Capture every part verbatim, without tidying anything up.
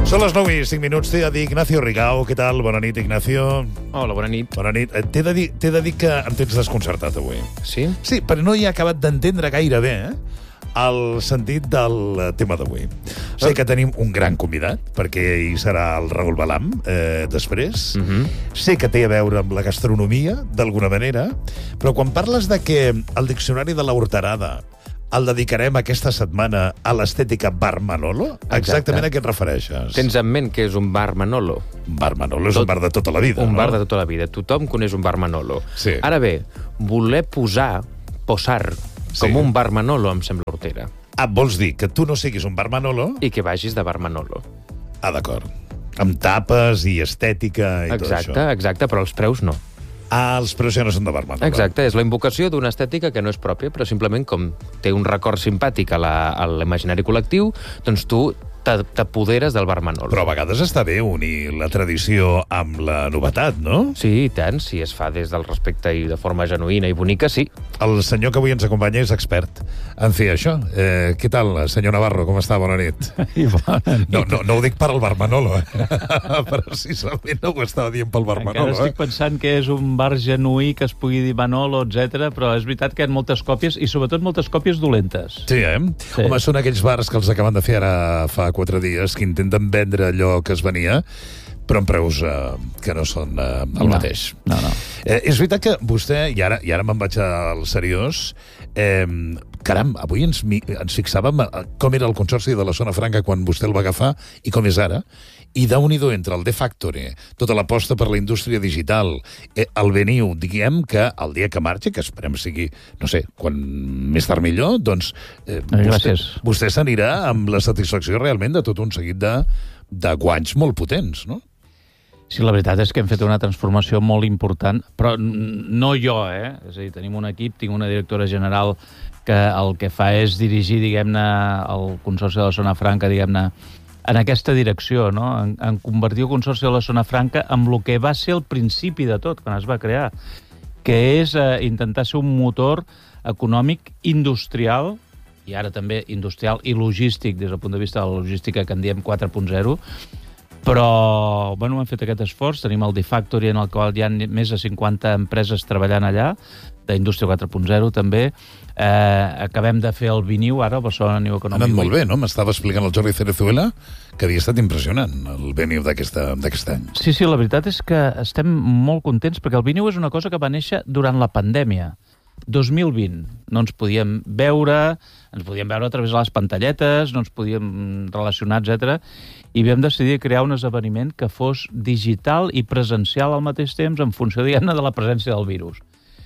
Són les nou i cinc minuts, t'he de dir Ignacio Rigau. Què tal? Bona nit, Ignacio. Hola, bona nit. Bona nit. Eh, T'he de dir, t'he de dir que em tens desconcertat avui. Sí? Sí, però no hi he acabat d'entendre gaire bé, eh? el sentit del tema d'avui. Sé que tenim un gran convidat, perquè hi serà el Raül Balam, eh, després. Uh-huh. Sé que té a veure amb la gastronomia, d'alguna manera, però quan parles de que el diccionari de la Horterada el dedicarem aquesta setmana a l'estètica bar Manolo, exactament a què et refereixes? Tens en ment que és un bar Manolo? Bar Manolo és Tot, un bar de tota la vida, un no? Un bar de tota la vida. Tothom coneix un bar Manolo. Sí. Ara bé, voler posar, posar, com Sí. un bar Manolo em sembla hortera. Ah, vols dir que tu no siguis un bar Manolo? I que vagis de bar Manolo. Ah, d'acord. Amb tapes i estètica i exacte, tot això. exacte, però els preus no. Ah, els preus ja no són de bar Manolo. Exacte, és la invocació d'una estètica que no és pròpia, però simplement com té un record simpàtic a la- a l'imaginari col·lectiu, doncs tu te- t'apoderes del bar Manolo. Però a vegades està bé unir la tradició amb la novetat, no? Sí, i tant, si es fa des del respecte i de forma genuïna i bonica, sí. El senyor que avui ens acompanya és expert en fer això. Eh, què tal, senyor Navarro? Com està? Bona nit. I bona nit. No, no, no ho dic per al bar Manolo, eh? Precisament no ho estava dient pel bar Encara Manolo. estic Eh? pensant que és un bar genuí que es pugui dir Manolo, etcètera, però és veritat que hi ha moltes còpies, i sobretot moltes còpies dolentes. Sí, eh? Sí. Home, són aquells bars que els acaben de fer ara fa quatre dies, que intenten vendre allò que es venia, però amb preus eh, que no són eh, el No, mateix. no, no. Eh, és veritat que vostè, i ara, i ara me'n vaig al seriós, eh, caram, avui ens, mi- ens fixàvem a com era el Consorci de la Zona Franca quan vostè el va agafar i com és ara, i déu-n'hi-do entre el The Factory, tota l'aposta per la indústria digital, eh, el Veniu, diguem que el dia que marxi, que esperem sigui, no sé, quan més tard millor, doncs eh, vostè, Gràcies. vostè s'anirà amb la satisfacció realment de tot un seguit de, de guanys molt potents, no? Sí, la veritat és que hem fet una transformació molt important, però n- no jo, eh? És a dir, tenim un equip, tinc una directora general que el que fa és dirigir, diguem-ne, el Consorci de la Zona Franca, diguem-ne, en aquesta direcció, no? En, en convertir el Consorci de la Zona Franca amb el que va ser el principi de tot, quan es va crear, que és eh, intentar ser un motor econòmic industrial, i ara també industrial i logístic, des del punt de vista de la logística que en diem quatre punt zero, però bueno, hem fet aquest esforç. Tenim el The Factory, en el qual hi ha més de cinquanta empreses treballant allà, d'indústria quatre punt zero també. Eh, acabem de fer el Veniu, ara, el Barcelona New Ha Economic anat molt Week. bé, no? M'estava explicant el Jordi Cerezuela que havia estat impressionant, el Veniu d'aquesta- d'aquest any. Sí, sí, la veritat és que estem molt contents, perquè el Veniu és una cosa que va néixer durant la pandèmia. dos mil vint. No ens podíem veure, ens podíem veure a través de les pantalletes, no ens podíem relacionar, etcètera. I vam decidir crear un esdeveniment que fos digital i presencial al mateix temps en funció, diguem-ne, de la presència del virus.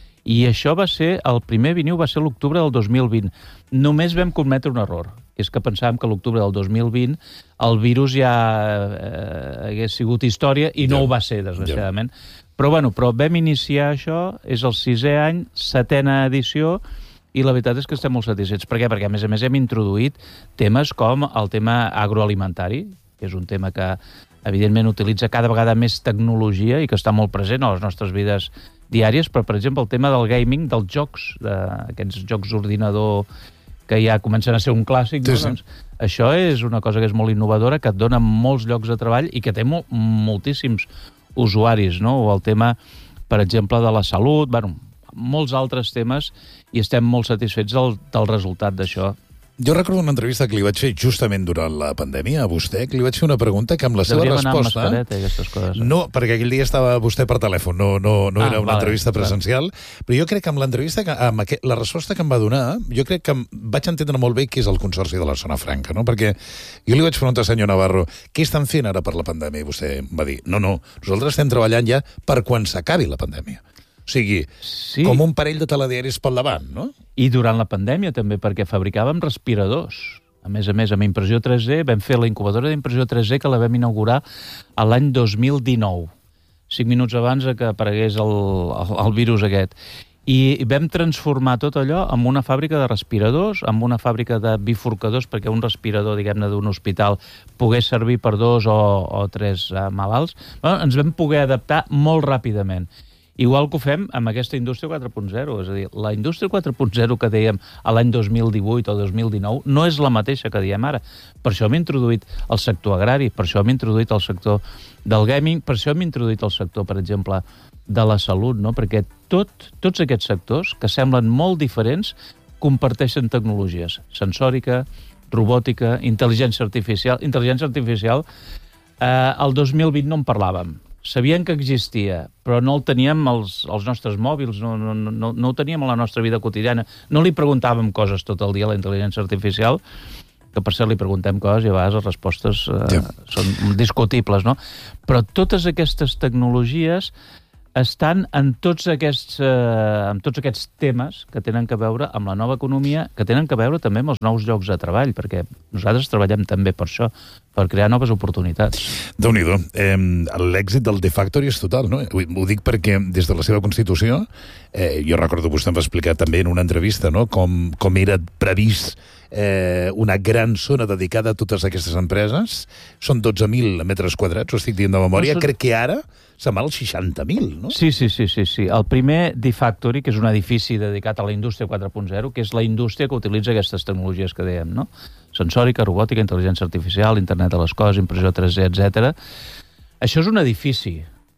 I això va ser, el primer Veniu va ser l'octubre del dos mil vint. Només vam cometre un error, que és que pensàvem que l'octubre del dos mil vint el virus ja eh, hagués sigut història, i no Ja. ho va ser, desgraciadament. Però, bueno, però vam iniciar això, és el sisè any, setena edició, i la veritat és que estem molt satisfets. Per què? Perquè, a més a més, hem introduït temes com el tema agroalimentari, que és un tema que, evidentment, utilitza cada vegada més tecnologia i que està molt present a les nostres vides diàries, però, per exemple, el tema del gaming, dels jocs, d'aquests jocs d'ordinador que ja comencen a ser un clàssic, Sí, no? sí. Doncs això és una cosa que és molt innovadora, que et dona molts llocs de treball i que té mo moltíssims usuaris, no? O el tema, per exemple, de la salut, bueno, molts altres temes, i estem molt satisfets del, del resultat d'això. Jo recordo una entrevista que li vaig fer justament durant la pandèmia a vostè, que li vaig fer una pregunta que amb la seva Devríem anar amb resposta... mascareta i aquestes coses. No, perquè aquell dia estava vostè per telèfon, no, no, no Ah, era una vale, entrevista clar. presencial, però jo crec que amb l'entrevista, que- amb aqu- la resposta que em va donar, jo crec que em- vaig entendre molt bé què és el Consorci de la Zona Franca, no? Perquè jo li vaig preguntar, senyor Navarro, què estan fent ara per la pandèmia? I vostè em va dir, no, no, nosaltres estem treballant ja per quan s'acabi la pandèmia. O sigui, Sí. com un parell de telediaris pel davant, no? I durant la pandèmia també, perquè fabricàvem respiradors. A més a més, amb impressió tres D, vam fer la incubadora d'impressió tres D que la vam inaugurar a l'any dos mil dinou, cinc minuts abans que aparegués el, el, el virus aquest. I vam transformar tot allò en una fàbrica de respiradors, en una fàbrica de bifurcadors, perquè un respirador, diguem-ne, d'un hospital pogués servir per dos o, o tres uh, malalts. Bueno, ens vam poder adaptar molt ràpidament. Igual que ho fem amb aquesta indústria quatre punt zero. És a dir, la indústria quatre punt zero que dèiem a l'any dos mil divuit o dos mil dinou no és la mateixa que diem ara. Per això hem introduït el sector agrari, per això hem introduït el sector del gaming, per això hem introduït el sector, per exemple, de la salut, no? Perquè tot, tots aquests sectors, que semblen molt diferents, comparteixen tecnologies. Sensòrica, robòtica, intel·ligència artificial. Intel·ligència artificial, eh, el dos mil vint no en parlàvem. Sabien que existia, però no el teníem als, als nostres mòbils, no, no, no, no ho teníem a la nostra vida quotidiana. No li preguntàvem coses tot el dia a la intel·ligència artificial, que per cert li preguntem coses i a vegades les respostes eh, ja. són discutibles, no? Però totes aquestes tecnologies estan en tots aquests, eh, en tots aquests temes que tenen que veure amb la nova economia, que tenen que veure també amb els nous llocs de treball, perquè nosaltres treballem també per això, per crear noves oportunitats. Déu-n'hi-do. Eh, l'èxit del The Factory és total, no? Ho dic perquè des de la seva constitució, eh, jo recordo que vostè em va explicar també en una entrevista, no?, com, com era previst eh, una gran zona dedicada a totes aquestes empreses. Són dotze mil metres quadrats, ho estic dient de memòria. No, són... Crec que ara se'n va als seixanta mil, no? Sí, sí, sí, sí, sí. El primer The Factory, que és un edifici dedicat a la indústria quatre punt zero, que és la indústria que utilitza aquestes tecnologies que dèiem, no? Sensòrica, robòtica, intel·ligència artificial, internet de les coses, impressió tres D, etcètera. Això és un edifici.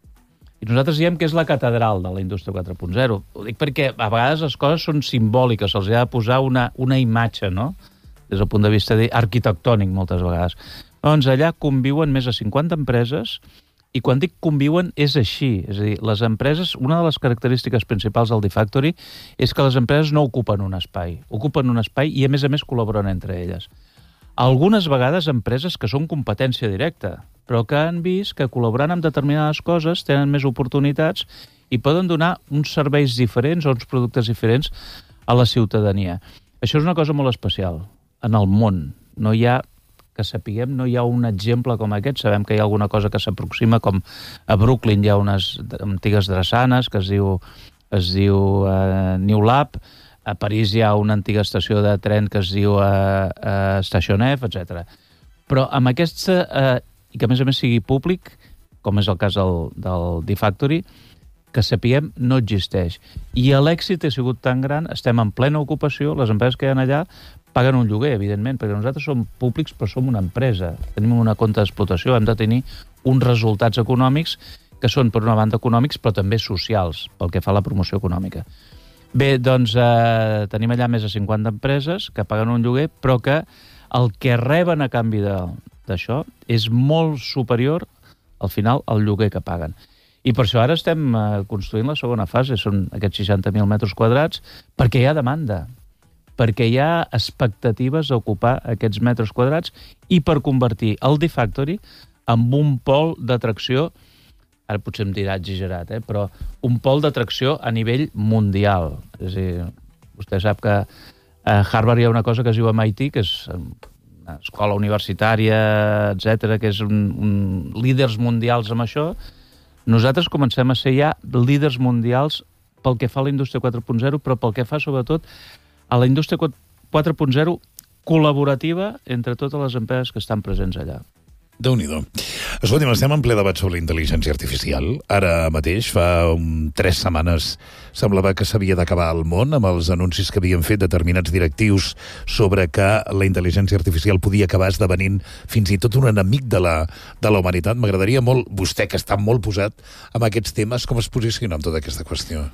I nosaltres diem que és la catedral de la indústria quatre punt zero. Ho dic perquè a vegades les coses són simbòliques, se'ls ha de posar una, una imatge, no?, des del punt de vista arquitectònic, moltes vegades. Doncs allà conviuen més de cinquanta empreses, i quan dic conviuen és així. És a dir, les empreses, una de les característiques principals del The Factory és que les empreses no ocupen un espai. Ocupen un espai i, a més a més, col·laboren entre elles. Algunes vegades empreses que són competència directa, però que han vist que col·laborant amb determinades coses tenen més oportunitats i poden donar uns serveis diferents o uns productes diferents a la ciutadania. Això és una cosa molt especial. En el món no hi ha, que sapiguem, no hi ha un exemple com aquest. Sabem que hi ha alguna cosa que s'aproxima, com a Brooklyn hi ha unes antigues drassanes que es diu, es diu uh, New Lab, a París hi ha una antiga estació de tren que es diu uh, uh, Station F, etcètera. Però amb aquesta, uh, i que a més a més sigui públic, com és el cas del, del The Factory, que sapiguem no existeix. I l'èxit ha sigut tan gran, estem en plena ocupació, les empreses que hi ha allà paguen un lloguer, evidentment, perquè nosaltres som públics però som una empresa. Tenim una compte d'explotació, hem de tenir uns resultats econòmics que són, per una banda, econòmics, però també socials, pel que fa a la promoció econòmica. Bé, doncs eh, tenim allà més de cinquanta empreses que paguen un lloguer, però que el que reben a canvi d'això és molt superior, al final, al lloguer que paguen. I per això ara estem eh, construint la segona fase, són aquests seixanta mil metres quadrats, perquè hi ha demanda, perquè hi ha expectatives d'ocupar aquests metres quadrats i per convertir el The Factory en un pol d'atracció, ara potser em dirà exagerat, eh, però un pol d'atracció a nivell mundial. És a dir, vostè sap que a Harvard hi ha una cosa que es diu M I T, que és una escola universitària, etcètera, que és un, un líders mundials amb això. Nosaltres comencem a ser ja líders mundials pel que fa a la indústria quatre punt zero, però pel que fa sobretot a la indústria quatre punt zero col·laborativa entre totes les empreses que estan presents allà. Déu-n'hi-do. Escolti'm, estem en ple debat sobre la intel·ligència artificial. Ara mateix, fa um, tres setmanes, semblava que s'havia d'acabar el món amb els anuncis que havien fet determinats directius sobre que la intel·ligència artificial podia acabar esdevenint fins i tot un enemic de la, de la humanitat. M'agradaria molt, vostè que està molt posat en aquests temes, com es posiciona en tota aquesta qüestió?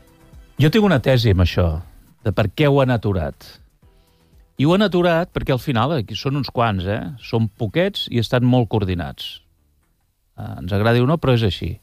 Jo tinc una tesi amb això, de per què ho han aturat. I ho han aturat perquè al final, aquí són uns quants, eh? Són poquets i estan molt coordinats. Eh, ens agradi o no, però és així.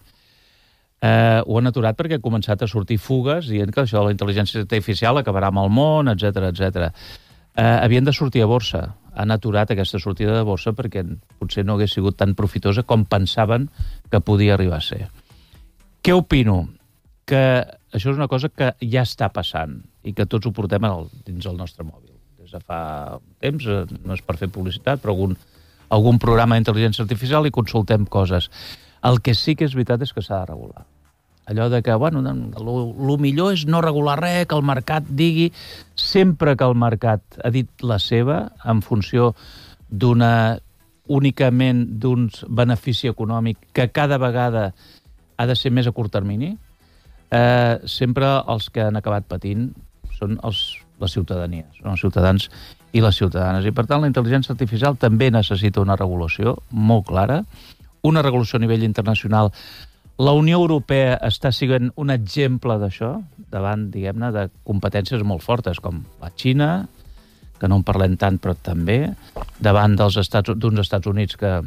Eh, ho han aturat perquè ha començat a sortir fugues dient que això de la intel·ligència artificial acabarà amb el món, etcètera, etcètera. Eh, havien de sortir a borsa. Han aturat aquesta sortida de borsa perquè potser no hagués sigut tan profitosa com pensaven que podia arribar a ser. Què opino? Que això és una cosa que ja està passant i que tots ho portem el, dins el nostre mòbil. Des de fa temps, no és per fer publicitat, però algun, algun programa d'intel·ligència artificial i consultem coses. El que sí que és veritat és que s'ha de regular. Allò de que, bueno, el millor és no regular res, que el mercat digui, sempre que el mercat ha dit la seva, en funció d'una, únicament d'un benefici econòmic que cada vegada ha de ser més a curt termini, eh, sempre els que han acabat patint són els, la ciutadania, són els ciutadans i les ciutadanes. I, per tant, la intel·ligència artificial també necessita una regulació molt clara, una regulació a nivell internacional. La Unió Europea està sent un exemple d'això, davant, diguem-ne, de competències molt fortes, com la Xina, que no en parlem tant, però també, davant dels estats, d'uns Estats Units que...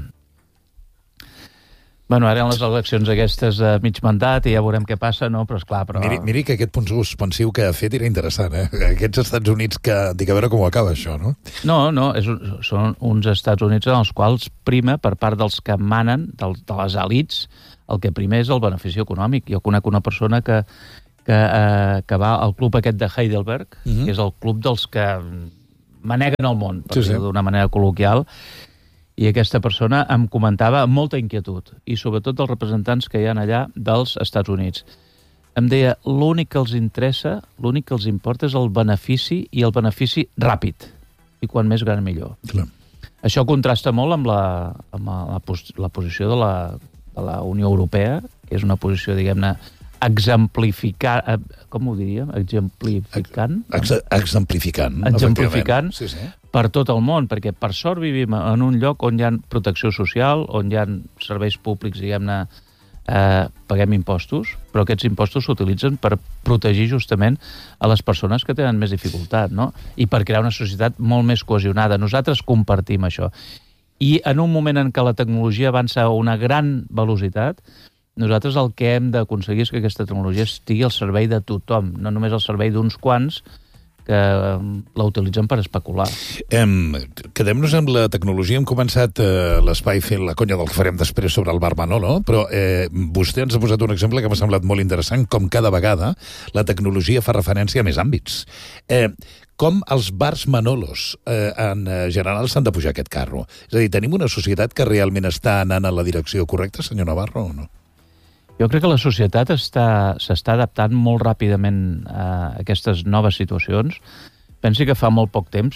Bueno, ara hi ha les eleccions aquestes de mig mandat i ja veurem què passa, no? Però esclar, però... Miri, miri que aquest punt suspensiu que ha fet era interessant, eh? Aquests Estats Units que... Dic, a veure com acaba això, no? No, no, és, són uns Estats Units en els quals prima, per part dels que manen, del, de les elites, el que primer és el benefici econòmic. Jo conec una persona que, que, eh, que va al club aquest de Heidelberg, uh-huh. que és el club dels que maneguen el món, per sí, dir-ho sí. d'una manera col·loquial, i aquesta persona em comentava amb molta inquietud, i sobretot dels representants que hi ha allà dels Estats Units. Em deia, l'únic que els interessa, l'únic que els importa és el benefici, i el benefici ràpid, i quan més gran millor. Clar. Això contrasta molt amb la, amb la, la posició de la, de la Unió Europea, que és una posició, diguem-ne, exemplificant, com ho diríem? Exemplificant? Ex exemplificant. Exemplificant sí, sí. per tot el món, perquè per sort vivim en un lloc on hi ha protecció social, on hi ha serveis públics, diguem-ne, eh, paguem impostos, però aquests impostos s'utilitzen per protegir justament a les persones que tenen més dificultat, no? I per crear una societat molt més cohesionada. Nosaltres compartim això. I en un moment en què la tecnologia avança a una gran velocitat, nosaltres el que hem d'aconseguir és que aquesta tecnologia estigui al servei de tothom, no només al servei d'uns quants que la utilitzen per especular. Em, quedem-nos amb la tecnologia. Hem començat eh, l'espai fent la conya del que farem després sobre el bar Manolo, però eh, vostè ens ha posat un exemple que m'ha semblat molt interessant, com cada vegada la tecnologia fa referència a més àmbits. Eh, com els bars Manolos eh, en general s'han de pujar aquest carro? És a dir, tenim una societat que realment està anant a la direcció correcta, senyor Navarro, o no? Jo crec que la societat s'està adaptant molt ràpidament a aquestes noves situacions. Pensi que fa molt poc temps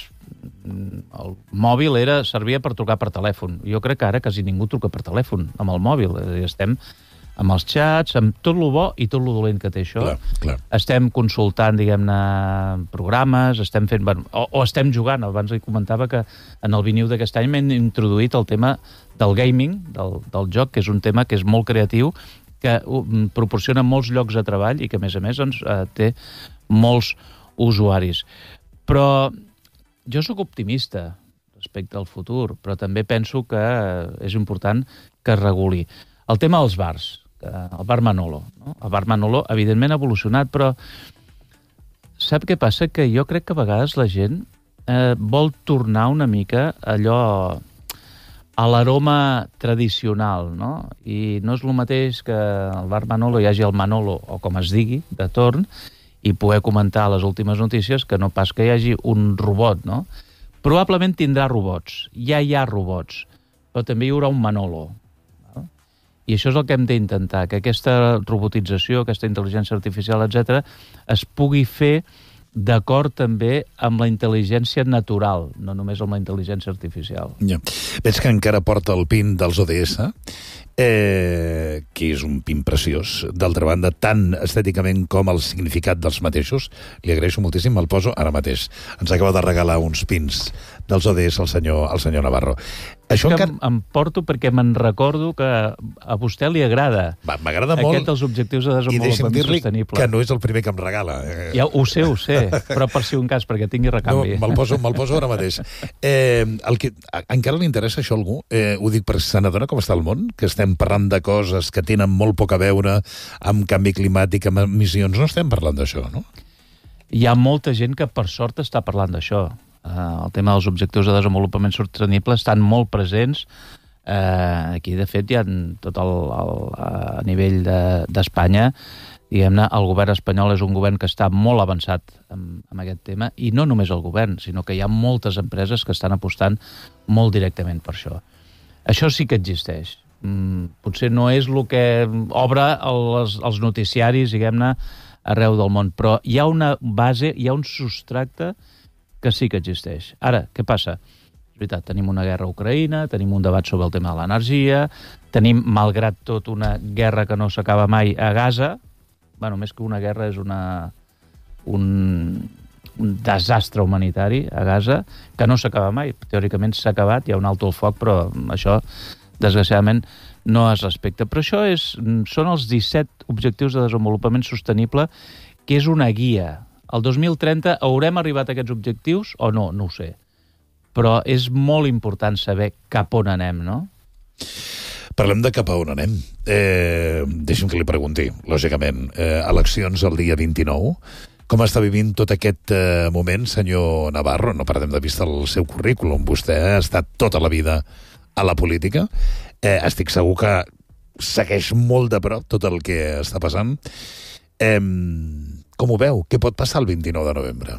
el mòbil era servia per trucar per telèfon. Jo crec que ara quasi ningú truca per telèfon amb el mòbil. Estem amb els xats, amb tot lo bo i tot lo dolent que té això. Clar, clar. Estem consultant, diguem-ne, programes, estem fent... Bueno, o, o estem jugant. Abans li comentava que en el Viniu d'aquest any m'hem introduït el tema del gaming, del, del joc, que és un tema que és molt creatiu, que proporciona molts llocs de treball i que, a més a més, doncs, eh, té molts usuaris. Però jo sóc optimista respecte al futur, però també penso que és important que es reguli. El tema dels bars, que el bar Manolo. No? El bar Manolo, evidentment, ha evolucionat, però sap què passa? Que jo crec que a vegades la gent eh, vol tornar una mica allò... a l'aroma tradicional, no? I no és el mateix que al bar Manolo hi hagi el Manolo, o com es digui, de torn, i poder comentar les últimes notícies, que no pas que hi hagi un robot, no? Probablement tindrà robots, ja hi ha robots, però també hi haurà un Manolo. No? I això és el que hem d'intentar, que aquesta robotització, aquesta intel·ligència artificial, etcètera, es pugui fer d'acord també amb la intel·ligència natural, no només amb la intel·ligència artificial. Ja. Veig que encara porta el pin dels O D S, eh, que és un pin preciós. D'altra banda, tant estèticament com el significat dels mateixos. Li agraeixo moltíssim, me'l poso ara mateix. Ens acaba de regalar uns pins dels O D S al senyor, al senyor Navarro. Això que encara... em porto perquè me'n recordo que a vostè li agrada. M'agrada molt. Aquest dels objectius de desenvolupament sostenible. Que no és el primer que em regala. Eh... Ja ho sé, ho sé, però per si un cas, perquè tingui recanvi. No, me'l poso, me'l poso ara mateix. Eh, el que, encara li interessa això a algú? Eh, ho dic per si se n'adona com està el món, que estem parlant de coses que tenen molt poc a veure amb canvi climàtic, amb emissions. No estem parlant d'això, no? Hi ha molta gent que, per sort, està parlant d'això. Uh, el tema dels objectius de desenvolupament sostenible estan molt presents. Uh, aquí, de fet, hi ha tot el, el, a nivell d'Espanya, de, diguem-ne, el govern espanyol és un govern que està molt avançat en, en aquest tema, i no només el govern, sinó que hi ha moltes empreses que estan apostant molt directament per això. Això sí que existeix. Mm, potser no és el que obre els, els noticiaris, diguem-ne, arreu del món, però hi ha una base, hi ha un substracte que sí que existeix. Ara, què passa? És veritat, tenim una guerra a Ucraïna, tenim un debat sobre el tema de l'energia, tenim, malgrat tot, una guerra que no s'acaba mai a Gaza, bueno, més que una guerra, és una, un, un desastre humanitari a Gaza, que no s'acaba mai. Teòricament s'ha acabat, hi ha un alto al foc, però això, desgraciadament, no es respecta. Però això és, són els disset objectius de desenvolupament sostenible, que és una guia. El dos mil trenta haurem arribat a aquests objectius o no? No ho sé. Però és molt important saber cap on anem, no? Parlem de cap a on anem. Eh, deixi'm que li pregunti, lògicament. Eh, eleccions el dia vint-i-nou. Com està vivint tot aquest eh, moment, senyor Navarro? No perdem de vista el seu currículum. Vostè ha estat tota la vida a la política. Eh, estic segur que segueix molt de prop tot el que està passant. Eh, com ho veu? Què pot passar el vint-i-nou de novembre?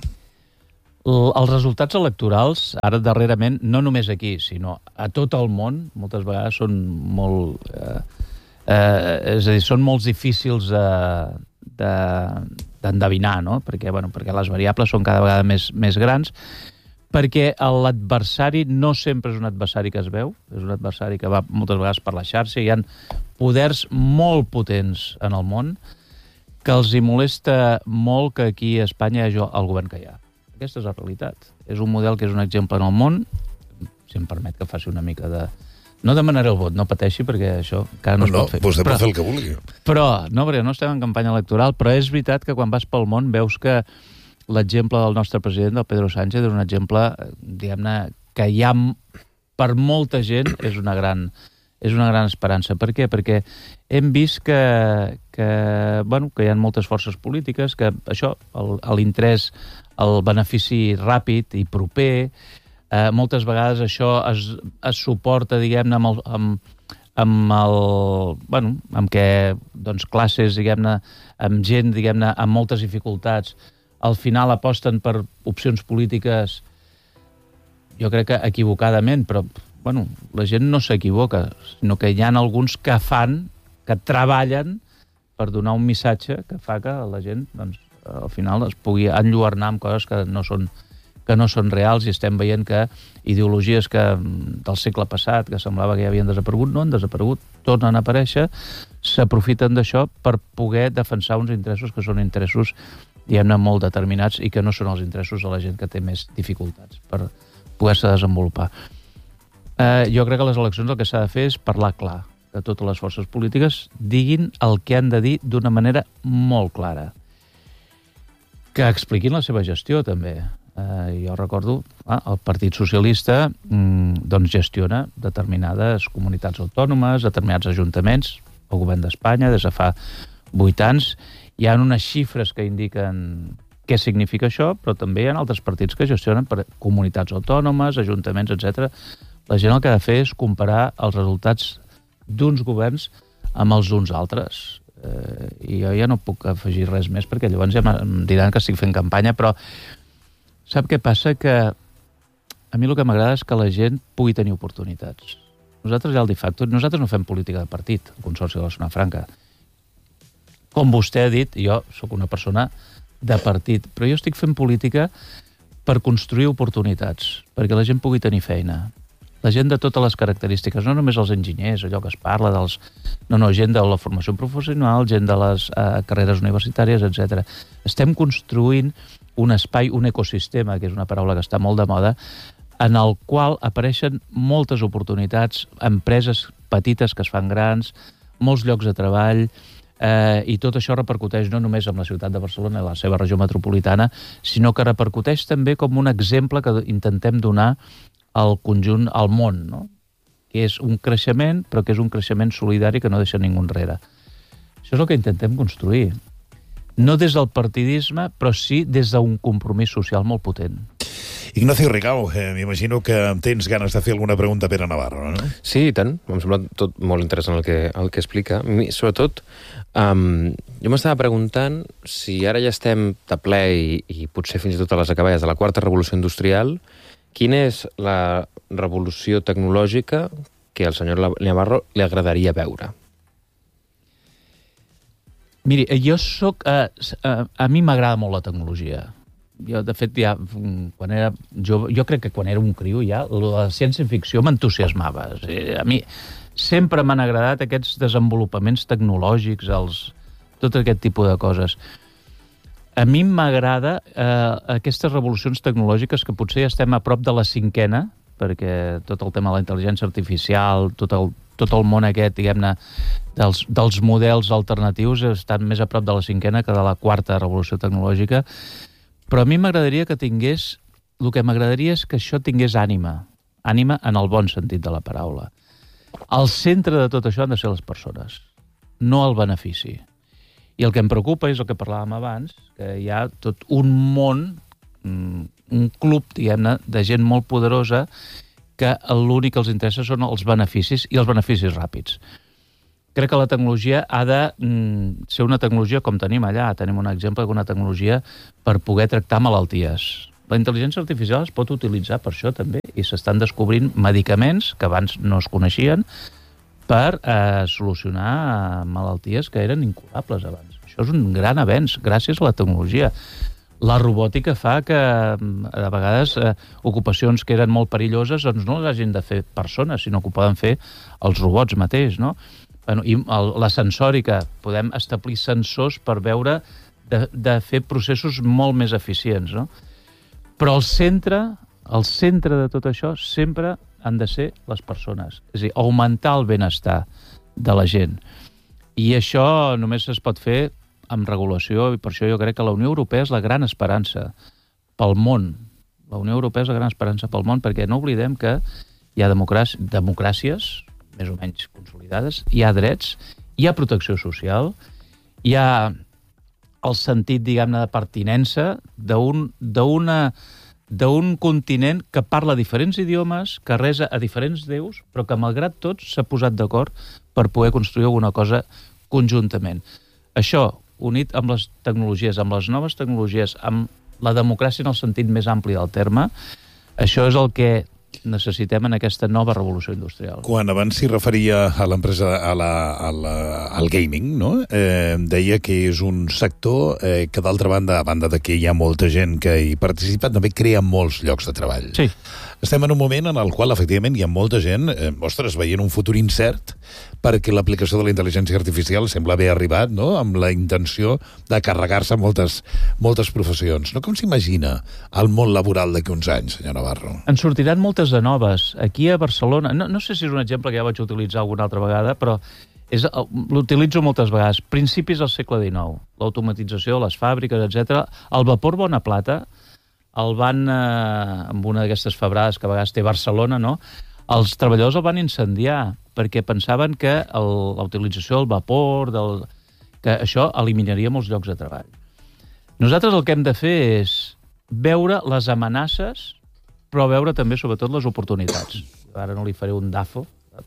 Els resultats electorals, ara darrerament, no només aquí, sinó a tot el món, moltes vegades són molt... Eh, eh, és a dir, són molt difícils de, de, d'endevinar, no? Perquè, bueno, perquè les variables són cada vegada més, més grans, perquè l'adversari no sempre és un adversari que es veu, és un adversari que va moltes vegades per la xarxa, hi ha poders molt potents en el món que els hi molesta molt que aquí a Espanya hi hagi el govern que hi ha. Aquesta és la realitat. És un model que és un exemple en el món, si em permet que faci una mica de... No demanaré el vot, no pateixi, perquè això encara no, no es pot fer. No, vostè però, pot fer el que vulgui. Però, no, perquè no estem en campanya electoral, però és veritat que quan vas pel món veus que l'exemple del nostre president, del Pedro Sánchez, és un exemple, diguem-ne, que hi ha, per molta gent, és una gran, és una gran esperança. Per què? Perquè hem vist que, que, bueno, que hi ha moltes forces polítiques, que això, l'interès, el benefici ràpid i proper, eh, moltes vegades això es, es suporta, diguem-ne, amb el, amb, amb el, bueno, amb què, doncs, classes, diguem-ne, amb gent, diguem-ne, amb moltes dificultats, al final aposten per opcions polítiques, jo crec que equivocadament, però, bueno, la gent no s'equivoca, sinó que hi ha alguns que fan, que treballen per donar un missatge que fa que la gent, doncs, al final es pugui enlluernar amb coses que no són, que no són reals, i estem veient que ideologies que del segle passat, que semblava que ja havien desaparegut, no han desaparegut, tornen a aparèixer, s'aprofiten d'això per poder defensar uns interessos que són interessos, diguem-ne, molt determinats i que no són els interessos de la gent que té més dificultats per poder-se desenvolupar. Eh, jo crec que les eleccions el que s'ha de fer és parlar clar, que totes les forces polítiques diguin el que han de dir d'una manera molt clara. Que expliquin la seva gestió, també. Eh, jo recordo, ah, el Partit Socialista mm, doncs gestiona determinades comunitats autònomes, determinats ajuntaments, el govern d'Espanya, des de fa vuit anys. Hi ha unes xifres que indiquen què significa això, però també hi ha altres partits que gestionen per comunitats autònomes, ajuntaments, etcètera. La gent el que ha de fer és comparar els resultats d'uns governs amb els d'uns altres. Eh, i jo ja no puc afegir res més perquè llavors ja em diran que estic fent campanya, però sap què passa? Que a mi el que m'agrada és que la gent pugui tenir oportunitats. Nosaltres ja el de facto, nosaltres no fem política de partit, el Consorci de la Zona Franca. Com vostè ha dit, jo sóc una persona de partit, però jo estic fent política per construir oportunitats, perquè la gent pugui tenir feina. La gent de totes les característiques, no només els enginyers, allò que es parla dels... No, no, gent de la formació professional, gent de les eh, carreres universitàries, etcètera. Estem construint un espai, un ecosistema, que és una paraula que està molt de moda, en el qual apareixen moltes oportunitats, empreses petites que es fan grans, molts llocs de treball, eh, i tot això repercuteix no només en la ciutat de Barcelona i la seva regió metropolitana, sinó que repercuteix també com un exemple que intentem donar al conjunt, al món, no? Que és un creixement, però que és un creixement solidari que no deixa ningú enrere. Això és el que intentem construir. No des del partidisme, però sí des d'un compromís social molt potent. Ignacio Rigau, eh, m'imagino que tens ganes de fer alguna pregunta a Pere Navarro, no? Sí, i tant. M'ha semblat tot molt interessant el que, el que explica. Mi, sobretot, um, jo m'estava preguntant si ara ja estem de ple i, i potser fins i tot a les acaballes de la quarta revolució industrial, quina és la revolució tecnològica que al senyor Navarro li agradaria veure? Miri, jo soc... Eh, a mi m'agrada molt la tecnologia. Jo, de fet, ja, quan era jove, jo crec que quan era un criu ja, la ciència-ficció m'entusiasmava. A mi sempre m'han agradat aquests desenvolupaments tecnològics, els, tot aquest tipus de coses. A mi m'agrada eh, aquestes revolucions tecnològiques que potser ja estem a prop de la cinquena, perquè tot el tema de la intel·ligència artificial, tot el, tot el món aquest, diguem-ne, dels, dels models alternatius estan més a prop de la cinquena que de la quarta revolució tecnològica, però a mi m'agradaria que tingués, el que m'agradaria és que això tingués ànima, ànima en el bon sentit de la paraula. Al centre de tot això han de ser les persones, no el benefici. I el que em preocupa és el que parlàvem abans, que hi ha tot un món, un club, diguem-ne, de gent molt poderosa que l'únic que els interessa són els beneficis i els beneficis ràpids. Crec que la tecnologia ha de mm, ser una tecnologia com tenim allà. Tenim un exemple d'una tecnologia per poder tractar malalties. La intel·ligència artificial es pot utilitzar per això també i s'estan descobrint medicaments que abans no es coneixien per eh, solucionar malalties que eren incurables abans. Això és un gran avenç gràcies a la tecnologia. La robòtica fa que, a vegades, eh, ocupacions que eren molt perilloses doncs no les hagin de fer persones, sinó que ho poden fer els robots mateix, no? Bueno, i el, la sensòrica, podem establir sensors per veure de, de fer processos molt més eficients, no? Però el centre, el centre de tot això sempre han de ser les persones. És a dir, augmentar el benestar de la gent. I això només es pot fer amb regulació, i per això jo crec que la Unió Europea és la gran esperança pel món. La Unió Europea és la gran esperança pel món, perquè no oblidem que hi ha democràcies, democràcies més o menys consolidades, hi ha drets, hi ha protecció social, hi ha el sentit, diguem-ne, de pertinença d'un d'una d'un continent que parla diferents idiomes, que resa a diferents déus, però que, malgrat tot, s'ha posat d'acord per poder construir alguna cosa conjuntament. Això, unit amb les tecnologies, amb les noves tecnologies, amb la democràcia en el sentit més ampli del terme, això és el que necessitem en aquesta nova revolució industrial. Quan abans s'hi referia a l'empresa, a la, a la, al gaming, no? Eh, deia que és un sector eh, que, d'altra banda, a banda de que hi ha molta gent que hi participa, també crea molts llocs de treball. Sí. Estem en un moment en el qual, efectivament, hi ha molta gent, eh, ostres, veient un futur incert, perquè l'aplicació de la intel·ligència artificial sembla haver arribat, no?, amb la intenció de carregar-se moltes, moltes professions. No? Com s'imagina el món laboral d'aquí uns anys, senyor Navarro? En sortiran moltes de noves. Aquí a Barcelona, no, no sé si és un exemple que ja vaig utilitzar alguna altra vegada, però és, l'utilitzo moltes vegades. Principis del segle dinou, l'automatització de les fàbriques, etcètera. El vapor Bonaplata el van, eh, amb una d'aquestes febrades que a vegades té Barcelona, no?, els treballadors el van incendiar perquè pensaven que el, la utilització del vapor, del, que això eliminaria molts llocs de treball. Nosaltres el que hem de fer és veure les amenaces, però veure també, sobretot, les oportunitats. Ara no li faré un dafo,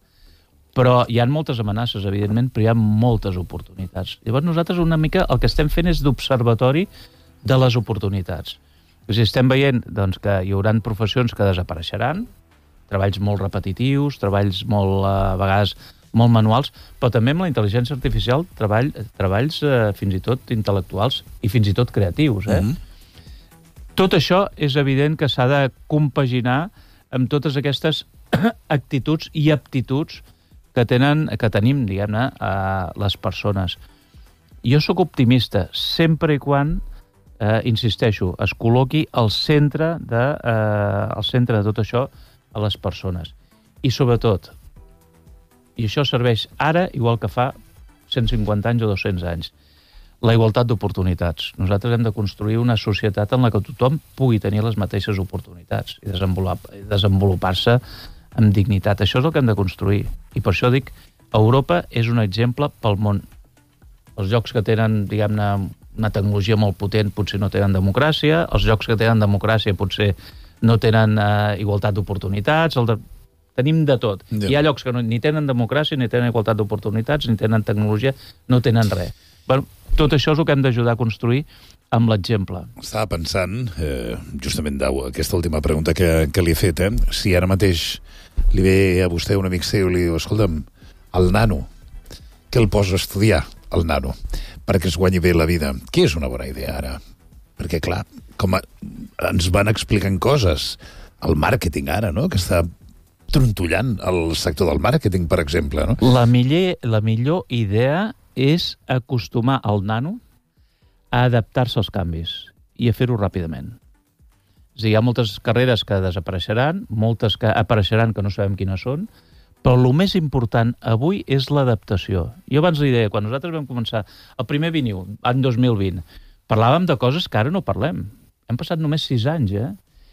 però hi ha moltes amenaces, evidentment, però hi ha moltes oportunitats. Llavors nosaltres una mica el que estem fent és d'observatori de les oportunitats. O sigui, estem veient doncs, que hi haurà professions que desapareixeran, treballs molt repetitius, treballs molt, a vegades molt manuals, però també amb la intel·ligència artificial treball, treballs eh, fins i tot intel·lectuals i fins i tot creatius. Eh? Mm-hmm. Tot això és evident que s'ha de compaginar amb totes aquestes actituds i aptituds que, tenen, que tenim, diguem-ne, a les persones. Jo sóc optimista, sempre i quan Eh, insisteixo, es col·loqui al centre, de, eh, al centre de tot això a les persones. I sobretot, i això serveix ara igual que fa cent cinquanta anys o dos-cents anys, la igualtat d'oportunitats. Nosaltres hem de construir una societat en la que tothom pugui tenir les mateixes oportunitats i desenvolupar-se amb dignitat. Això és el que hem de construir. I per això dic, Europa és un exemple pel món. Els llocs que tenen, diguem-ne, una tecnologia molt potent potser no tenen democràcia, els llocs que tenen democràcia potser no tenen eh, igualtat d'oportunitats, el de... tenim de tot. Ja. Hi ha llocs que no, ni tenen democràcia, ni tenen igualtat d'oportunitats, ni tenen tecnologia, no tenen res. Bueno, tot això és el que hem d'ajudar a construir amb l'exemple. Estava pensant, eh, justament aquesta última pregunta que, que li he fet, eh? Si ara mateix li ve a vostè un amic seu i li diu, escolta'm, el nano, què el posa a estudiar, el nano, perquè es guanyi bé la vida? Què és una bona idea ara? Perquè, clar, com a, ens van explicant coses, el màrqueting ara, no?, que està trontollant el sector del màrqueting, per exemple, no? La millor, la millor idea és acostumar el nano a adaptar-se als canvis i a fer-ho ràpidament. És a dir, hi ha moltes carreres que desapareixeran, moltes que apareixeran que no sabem quines són, però el més important avui és l'adaptació. Jo abans li deia, quan nosaltres vam començar el primer Viniu, any dos mil vint, parlàvem de coses que ara no parlem. Hem passat només sis anys, eh?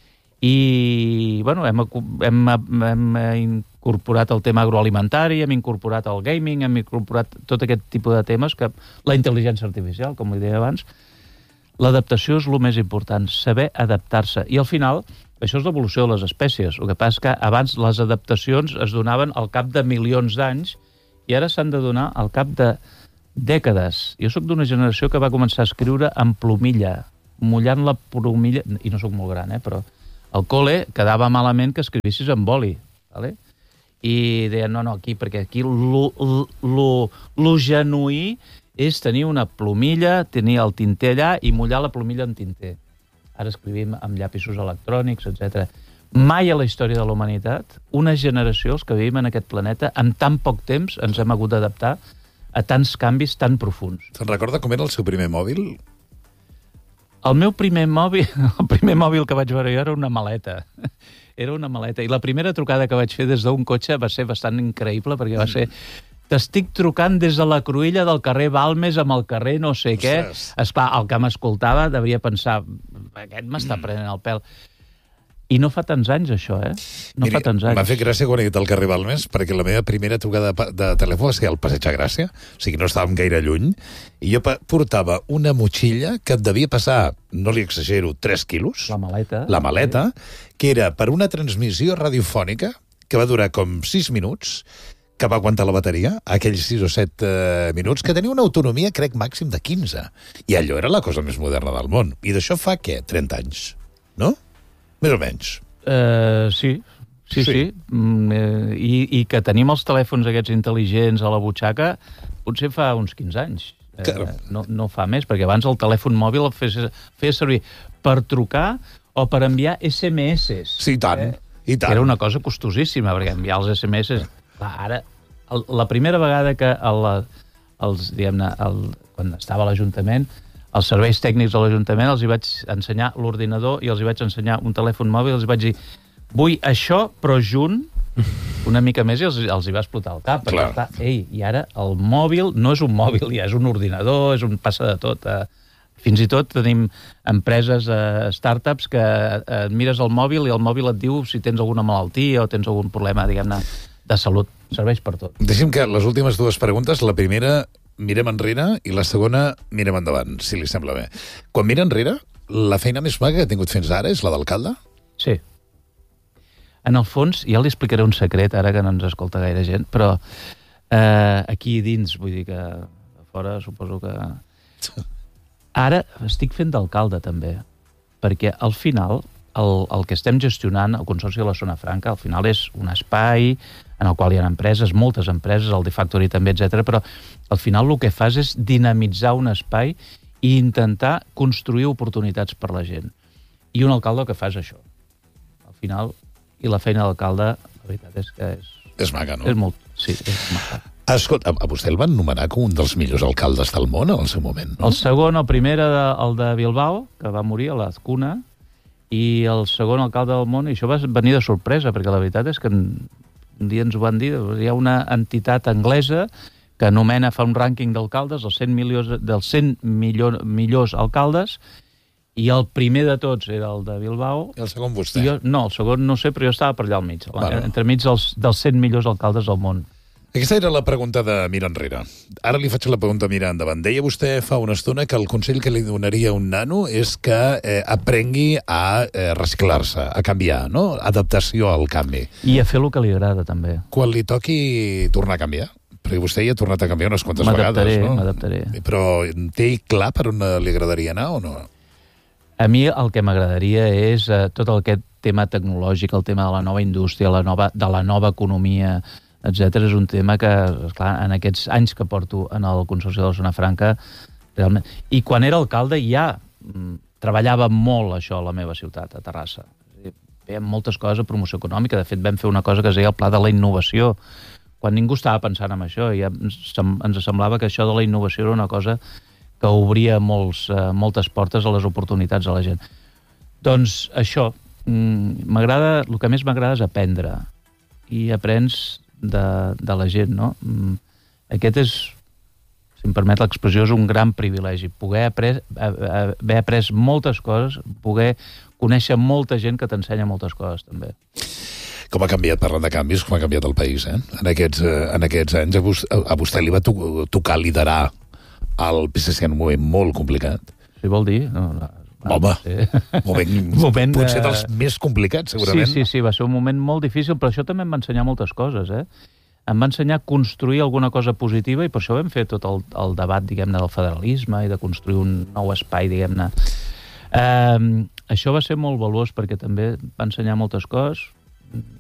I, bueno, hem, hem, hem incorporat el tema agroalimentari, hem incorporat el gaming, hem incorporat tot aquest tipus de temes, que la intel·ligència artificial, com li deia abans. L'adaptació és el més important, saber adaptar-se. I al final, això és l'evolució de les espècies. El que passa és que abans les adaptacions es donaven al cap de milions d'anys i ara s'han de donar al cap de dècades. Jo sóc d'una generació que va començar a escriure amb plomilla, mullant la plomilla, i no sóc molt gran, eh, però al col·le quedava malament que escrivissis amb boli, ¿vale? I deien, no, no, aquí, perquè aquí lo, lo, lo genuí és tenir una plomilla, tenir el tinter allà i mullar la plomilla amb tinter. Ara escrivim amb llapisos electrònics, etcètera. Mai a la història de la humanitat, una generació, els que vivim en aquest planeta, en tan poc temps ens hem hagut d'adaptar a tants canvis tan profuns. Se'n recorda com era el seu primer mòbil? El meu primer mòbil, el primer mòbil que vaig veure jo era una maleta. Era una maleta. I la primera trucada que vaig fer des d'un cotxe va ser bastant increïble, perquè va ser... T'estic trucant des de la cruïlla del carrer Balmes amb el carrer no sé què. Esclar, el que m'escoltava devia pensar, aquest m'està prenent el pèl. I no fa tants anys, això, eh? No Miri, fa tants anys. m'ha fet gràcia quan he dit el carrer Balmes, perquè la meva primera trucada de, de telèfon va ser al Passeig de Gràcia, o sigui, no estàvem gaire lluny, i jo portava una motxilla que et devia passar, no li exagero, tres quilos. La maleta. La maleta, que era per una transmissió radiofònica que va durar com sis minuts, que va aguantar la bateria, aquells sis o set eh, minuts, que tenia una autonomia, crec, màxim de quinze. I allò era la cosa més moderna del món. I d'això fa, què? trenta anys, no? Més o menys. Uh, sí, sí, sí. sí. Mm, eh, i, I que tenim els telèfons aquests intel·ligents a la butxaca potser fa uns quinze anys. Eh, no, no fa més, perquè abans el telèfon mòbil el feia, feia servir per trucar o per enviar esse eme esses. Sí, i tant, eh? i tant. Era una cosa costosíssima, perquè enviar els esse eme esses... Clar, ara, el, la primera vegada que el, els, diguem-ne, el, quan estava a l'Ajuntament, els serveis tècnics de l'Ajuntament els hi vaig ensenyar l'ordinador i els hi vaig ensenyar un telèfon mòbil i els vaig dir, vull això, però junt, una mica més, i els, els hi va explotar el cap. Perquè està, ei, i ara el mòbil no és un mòbil, ja és un ordinador, és un passa de tot. Eh. Fins i tot tenim empreses, eh, startups, que eh, mires el mòbil i el mòbil et diu si tens alguna malaltia o tens algun problema, diguem-ne, de salut. Serveix per tot. Deixem que les últimes dues preguntes, la primera mirem enrere i la segona mirem endavant, si li sembla bé. Quan mira enrere, la feina més maca que ha tingut fins ara és la d'alcalde? Sí. En el fons, ja li explicaré un secret, ara que no ens escolta gaire gent, però eh, aquí dins, vull dir que a fora suposo que... Ara estic fent d'alcalde, també, perquè al final el, el que estem gestionant, el Consorci de la Zona Franca, al final és un espai en el qual hi ha empreses, moltes empreses, el DeFactory també, etcètera, però al final el que fas és dinamitzar un espai i intentar construir oportunitats per la gent. I un alcalde que fa és això. Al final, i la feina d'alcalde, la veritat és que és... És maca, no? És molt, sí, és maca. Escolta, a vostè el van nomenar com un dels millors alcaldes del món en el seu moment, no? El segon, el primer era de, el de Bilbao, que va morir a l'Azcuna, i el segon alcalde del món, i això va venir de sorpresa, perquè la veritat és que un dia ens ho van dir, hi ha una entitat anglesa que anomena, fa un rànquing d'alcaldes, els cent, milions, dels cent millor, millors alcaldes, i el primer de tots era el de Bilbao. I el segon vostè? Jo, no, el segon no sé, però jo estava per allà al mig, bueno. entremig dels, dels cent millors alcaldes del món. Aquesta era la pregunta de mirar enrere. Ara li faig la pregunta mirar endavant. Deia vostè fa una estona que el consell que li donaria a un nano és que eh, aprengui a eh, reciclar-se, a canviar, no? Adaptació al canvi. I a fer el que li agrada, també. Quan li toqui tornar a canviar, perquè vostè ja ha tornat a canviar unes quantes vegades, no? M'adaptaré, m'adaptaré. Però té clar per on li agradaria anar o no? A mi el que m'agradaria és eh, tot aquest tema tecnològic, el tema de la nova indústria, la nova, de la nova economia, etcètera, és un tema que, esclar, en aquests anys que porto en el Consorci de la Zona Franca, realment... I quan era alcalde ja mm, treballava molt això a la meva ciutat, a Terrassa. Fèiem moltes coses a promoció econòmica. De fet, vam fer una cosa que es deia el Pla de la Innovació, quan ningú estava pensant en això, i ens, ens semblava que això de la innovació era una cosa que obria molts, eh, moltes portes a les oportunitats a la gent. Doncs això, m'agrada, el que més m'agrada és aprendre, i aprens de, de la gent, no? Aquest és, si em permet l'expressió, és un gran privilegi, poder après, haver après moltes coses, poder conèixer molta gent que t'ensenya moltes coses, també. Com ha canviat, parlant de canvis, com ha canviat el país, eh? En aquests, en aquests anys a vostè, a vostè li va to tocar liderar el P S C en un moment molt complicat. Sí, vol dir? No, no, Home, sí. moment, moment potser dels més complicats, segurament. Sí, sí, sí, va ser un moment molt difícil, però això també em va ensenyar moltes coses, eh? Em va ensenyar a construir alguna cosa positiva, i per això vam fer tot el, el debat, diguem-ne, del federalisme i de construir un nou espai, diguem-ne. Eh, això va ser molt valuós perquè també va ensenyar moltes coses.